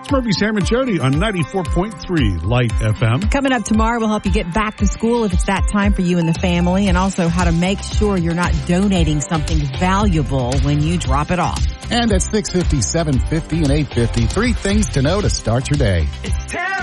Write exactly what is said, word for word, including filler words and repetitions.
Murphy, Sam, and Jody on ninety-four point three Light F M. Coming up tomorrow, we'll help you get back to school if it's that time for you and the family, and also how to make sure you're not donating something valuable when you drop it off. And at six fifty, seven fifty, and eight fifty, three things to know to start your day. It's